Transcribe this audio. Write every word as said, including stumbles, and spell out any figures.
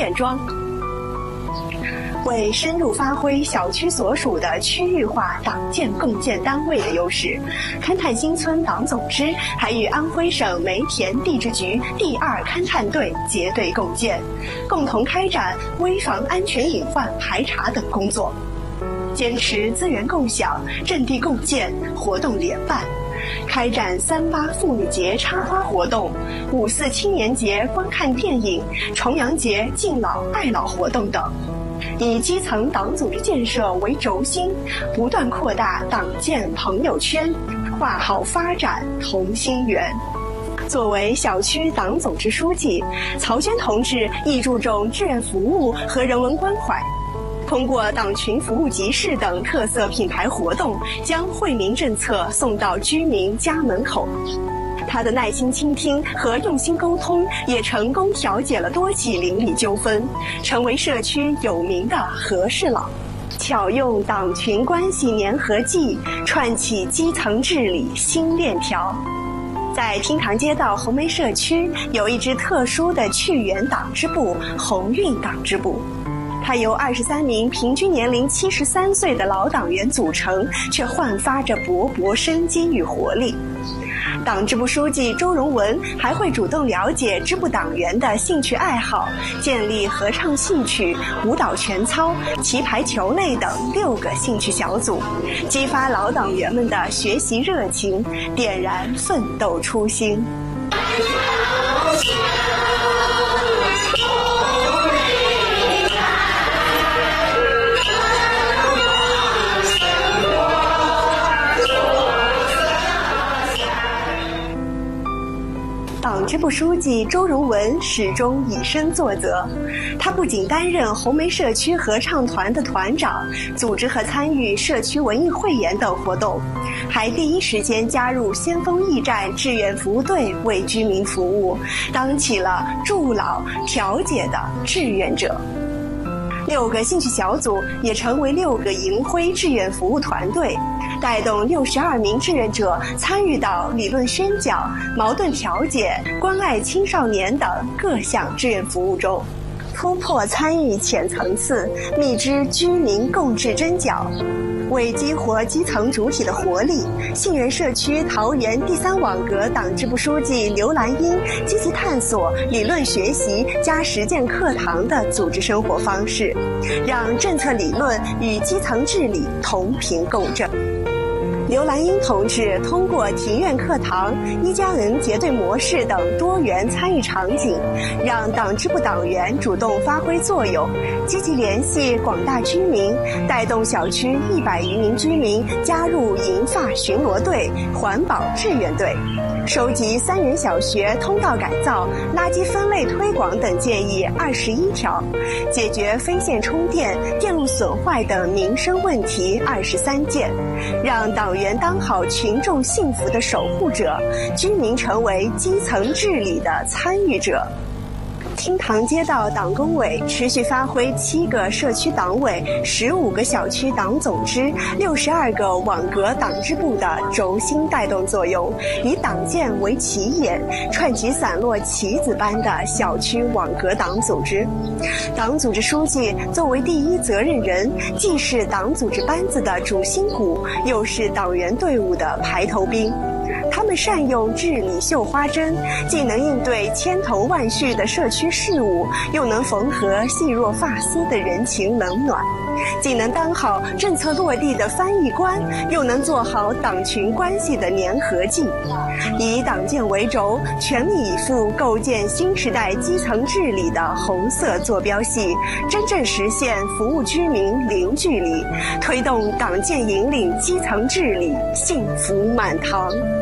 店庄。为深入发挥小区所属的区域化党建共建单位的优势，勘探新村党总支还与安徽省煤田地质局第二勘探队结对共建，共同开展危防安全隐患排查等工作，坚持资源共享、阵地共建，活动联办，开展三八妇女节插花活动、五四青年节观看电影、重阳节敬老爱老活动等。以基层党组织建设为轴心，不断扩大党建朋友圈，画好发展同心圆。作为小区党总支书记，曹轩同志亦注重志愿服务和人文关怀，通过党群服务集市等特色品牌活动，将惠民政策送到居民家门口。他的耐心倾听和用心沟通，也成功调解了多起邻里纠纷，成为社区有名的和事佬。巧用党群关系粘合剂，串起基层治理新链条。在厅堂街道红梅社区，有一支特殊的趣园党支部——红运党支部。它由二十三名平均年龄七十三岁的老党员组成，却焕发着勃勃生机与活力。党支部书记周荣文还会主动了解支部党员的兴趣爱好，建立合唱戏曲、舞蹈拳操、棋排球类等六个兴趣小组，激发老党员们的学习热情，点燃奋斗初心。党支部书记周荣文始终以身作则，他不仅担任红梅社区合唱团的团长，组织和参与社区文艺汇演等活动，还第一时间加入先锋驿站志愿服务队为居民服务，当起了助老调解的志愿者。六个兴趣小组也成为六个银辉志愿服务团队，带动六十二名志愿者参与到理论宣讲、矛盾调解、关爱青少年等各项志愿服务中，突破参与浅层次，觅知居民共治真角。为激活基层主体的活力，信源社区桃园第三网格党支部书记刘兰英积极探索理论学习加实践课堂的组织生活方式，让政策理论与基层治理同频共振。刘兰英同志通过庭院课堂、一加 N 结对模式等多元参与场景，让党支部党员主动发挥作用，积极联系广大居民，带动小区一百余名居民加入银发巡逻队、环保志愿队，收集三元小学通道改造、垃圾分类推广等建议二十一条，解决非线充电、电路损坏等民生问题二十三件，让党员当好群众幸福的守护者，居民成为基层治理的参与者。厅堂街道党工委持续发挥七个社区党委、十五个小区党总支、六十二个网格党支部的轴心带动作用，以党建为起眼，串起散落棋子般的小区网格党组织。党组织书记作为第一责任人，既是党组织班子的主心骨，又是党员队伍的排头兵。他们善用治理绣花针，既能应对千头万绪的社区事务，又能缝合细若发丝的人情冷暖，既能当好政策落地的翻译官，又能做好党群关系的粘合剂。以党建为轴，全力以赴构建新时代基层治理的红色坐标系，真正实现服务居民零距离，推动党建引领基层治理幸福满堂。